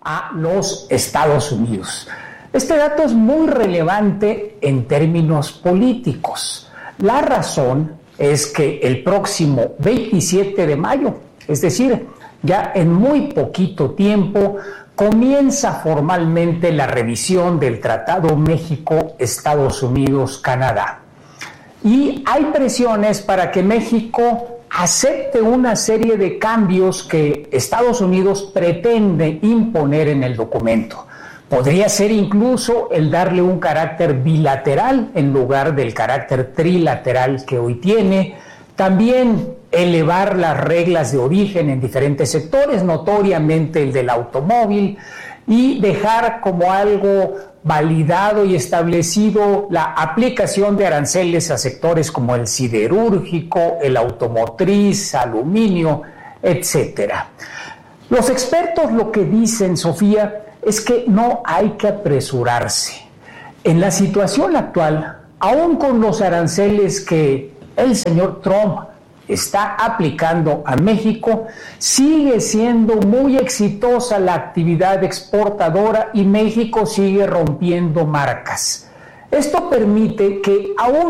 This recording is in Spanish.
a los Estados Unidos. Este dato es muy relevante en términos políticos. La razón es que el próximo 27 de mayo, es decir, ya en muy poquito tiempo, comienza formalmente la revisión del Tratado México-Estados Unidos-Canadá. Y hay presiones para que México acepte una serie de cambios que Estados Unidos pretende imponer en el documento. Podría ser incluso el darle un carácter bilateral en lugar del carácter trilateral que hoy tiene. También elevar las reglas de origen en diferentes sectores, notoriamente el del automóvil, y dejar como algo validado y establecido la aplicación de aranceles a sectores como el siderúrgico, el automotriz, aluminio, etcétera. Los expertos lo que dicen, Sofía, es que no hay que apresurarse. En la situación actual, aún con los aranceles que el señor Trump está aplicando a México, sigue siendo muy exitosa la actividad exportadora y México sigue rompiendo marcas. Esto permite que aún